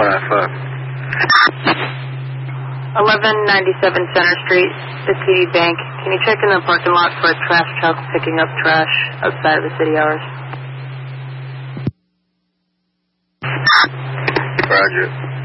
5. 1197 Center Street, the TD Bank. Can you check in the parking lot for a trash truck picking up trash outside of the city hours? Roger.